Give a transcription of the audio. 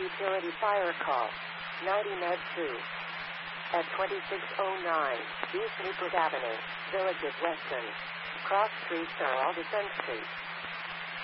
utility fire call. 90 Med 2. At 2609 East Newport Avenue, Village of Weston. Cross streets are all Defense Street.